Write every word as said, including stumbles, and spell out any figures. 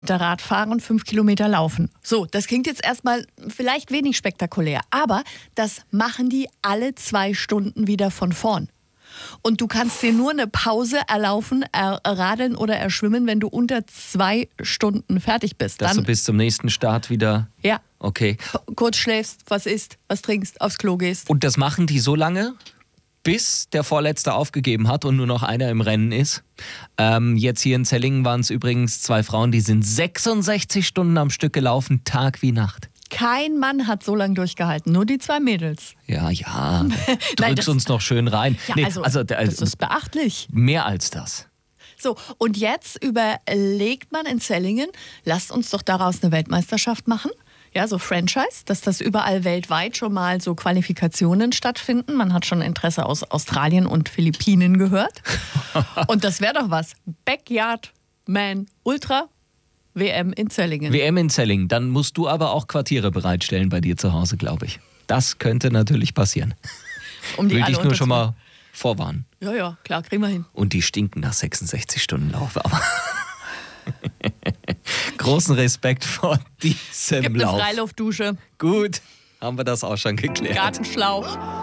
Rad fahren, fünf Kilometer laufen. So, das klingt jetzt erstmal vielleicht wenig spektakulär, aber das machen die alle zwei Stunden wieder von vorn. Und du kannst dir nur eine Pause erlaufen, erradeln oder erschwimmen, wenn du unter zwei Stunden fertig bist. Dass Dann, du bis zum nächsten Start wieder... Ja. Okay. Kurz schläfst, was isst, was trinkst, aufs Klo gehst. Und das machen die so lange, bis der Vorletzte aufgegeben hat und nur noch einer im Rennen ist. Ähm, jetzt hier in Zellingen waren es übrigens zwei Frauen, die sind sechsundsechzig Stunden am Stück gelaufen, Tag wie Nacht. Kein Mann hat so lange durchgehalten, nur die zwei Mädels. Ja, ja, drückst Nein, das, uns noch schön rein. Ja, Nee, also, also, also das ist beachtlich. Mehr als das. So, und jetzt überlegt man in Zellingen, lasst uns doch daraus eine Weltmeisterschaft machen. Ja, so Franchise, dass das überall weltweit schon mal so Qualifikationen stattfinden. Man hat schon Interesse aus Australien und Philippinen gehört. Und das wäre doch was. Backyard Man Ultra W M in Zellingen. W M in Zellingen. Dann musst du aber auch Quartiere bereitstellen bei dir zu Hause, glaube ich. Das könnte natürlich passieren. Um die Will alle dich nur schon unterzu- mal vorwarnen. Ja, ja, klar, kriegen wir hin. Und die stinken nach sechsundsechzig Stunden Lauf. Aber großen Respekt vor diesem Gibt eine Lauf. Freiluftdusche, Gut, haben wir das auch schon geklärt. Gartenschlauch.